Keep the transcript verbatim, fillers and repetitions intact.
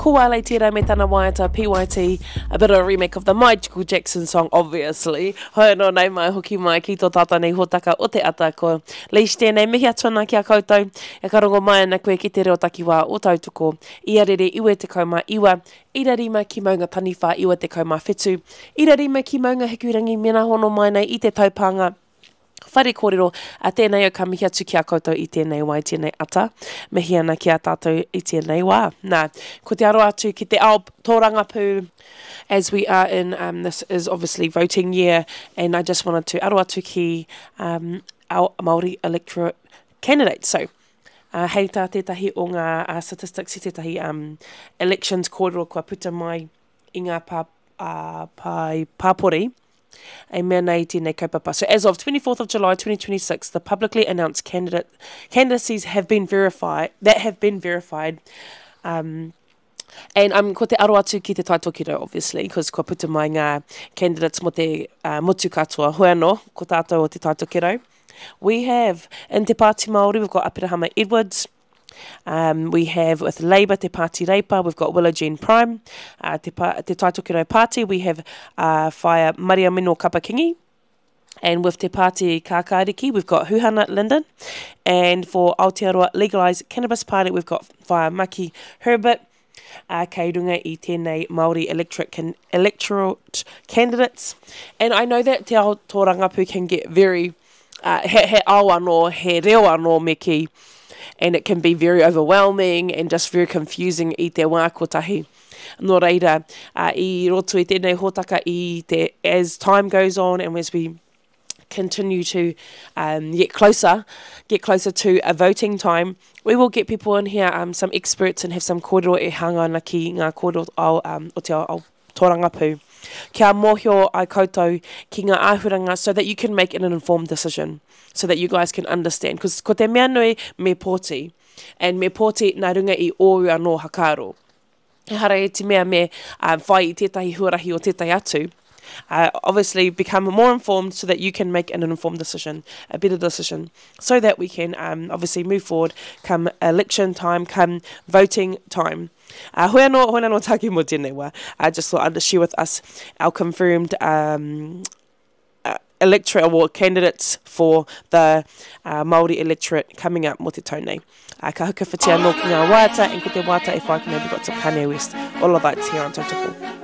Kuala tira me tana waiata, P Y T, a bit of a remake of the Michael Jackson song, obviously. Hoi no nei mai hoki mai ki tō tata nei hotaka o te ata ko. Leish tēnei mihi atuna ki a koutou, e karongo mai ana koe ki te reo takiwā o tautoko, ia rere iwe te kauma iwa, ira rima ki maunga taniwha iwa te kauma whetu, ira rima ki maunga hikurangi mena hono mai nei i te taupanga, whare kōrero, a tēnei o ka mihi atu ki a koutou i tēnei wai tēnei ata, mihi ana ki a tātou i tēnei wā. Nā, ko te aro atu ki te ao tōrangapū, as we are in, um, this is obviously voting year, and I just wanted to aro atu ki um, our Māori electorate candidates. So, uh, hei tā tētahi o ngā uh, statistics i tētahi um, elections kōrero kua puta mai i ngā pā, uh, pai pāpori, a mea nei tēnei kaupapa. So as of twenty-fourth of July twenty twenty-six, the publicly announced candidate candidacies have been verified, that have been verified, um, and um, ko te aro atu ki te taitokiro, obviously, because ko puta mai ngā candidates mo te uh, motu katoa, hoi anō, ko tātou o te taitokiro. We have, in Te Pāti Māori, we've got Apirahama Edwards. Um, we have, with Labour, Te Pāti Reipa, we've got Willow Jean Prime. Uh, te, pa, te Taitokiro Party, we have uh, Whaia Maria Mino Kapakingi. And with Te Pāti Kākāriki, we've got Huhana Linden. And for Aotearoa Legalised Cannabis Party, we've got Whaia Maki Herbert. Uh, kei runga i tēnei Māori electorate, can, electorate candidates. And I know that te ao tō rangapu can get very, uh, he, he ao anō, he reo anō me ki, and it can be very overwhelming and just very confusing i te wā kotahi. Nō reira, uh, i roto i tēnei hōtaka i te, as time goes on and as we continue to um, get closer, get closer to a voting time, we will get people in here, um, some experts, and have some kōrero e hanga ana ki ngā kōrero ao, um, o te ao, ao tōrangapū. Kia mōhio ai koutou ki ngā āhuranga so that you can make an informed decision, so that you guys can understand. Because ko te mea nui me pōti, and me pōti nā runga i ōrua no hakaro. He hara e te mea me uh, whai i tētahi huarahi o tētai atu. Uh, obviously become more informed so that you can make an informed decision, a better decision, so that we can um, obviously move forward come election time, come voting time. Uh, hoi anō, hoi anō tāki mo tēnei wā. I just thought I'd share with us our confirmed um, uh, electorate award candidates for the uh, Māori electorate coming up mo te taunei. Uh, ka huka whatea no ki ngā waiata, and ko te waiata e whai ki maybe got some Kanye West. All of that's here on Tautoko.